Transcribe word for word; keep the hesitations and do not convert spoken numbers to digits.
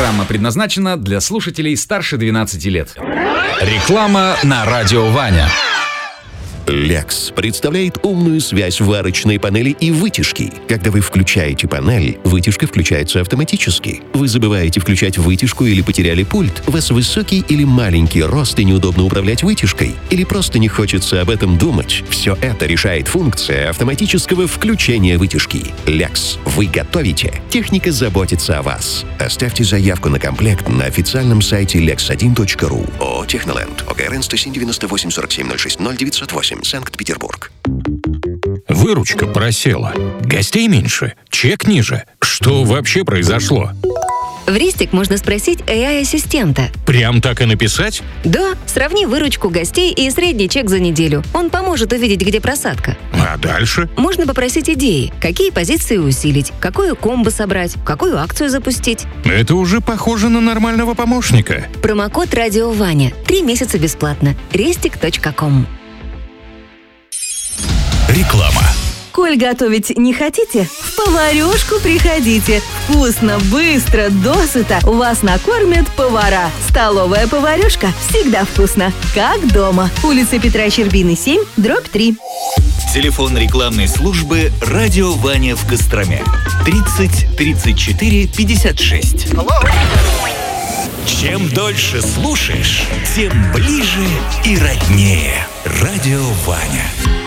Программа предназначена для слушателей старше двенадцати лет. Реклама на Радио Ваня. Lex представляет умную связь варочной панели и вытяжки. Когда вы включаете панель, вытяжка включается автоматически. Вы забываете включать вытяжку или потеряли пульт. У вас высокий или маленький рост и неудобно управлять вытяжкой. Или просто не хочется об этом думать. Все это решает функция автоматического включения вытяжки. Lex. Вы готовите. Техника заботится о вас. Оставьте заявку на комплект на официальном сайте лекс один точка ру. ООО «Техноленд». ОГРН сто семь девяносто восемь сорок семь ноль шесть ноль девятьсот восемь. Санкт-Петербург. Выручка просела. Гостей меньше. Чек ниже. Что вообще произошло? В Ристик можно спросить эй ай-ассистента. Прям так и написать? Да, сравни выручку гостей и средний чек за неделю. Он поможет увидеть, где просадка. А дальше? Можно попросить идеи. Какие позиции усилить, какую комбо собрать, какую акцию запустить. Это уже похоже на нормального помощника. Промокод «Радио Ваня». Три месяца бесплатно. рестик точка ком. Реклама. Коль готовить не хотите? В поварёшку приходите. Вкусно, быстро, досыта. Вас накормят повара. Столовая поварёшка. Всегда вкусно. Как дома. Улица Петра Щербины, семь, дробь три. Телефон рекламной службы «Радио Ваня» в Костроме. тридцать тридцать четыре пятьдесят шесть. Чем дольше слушаешь, тем ближе и роднее. «Радио Ваня».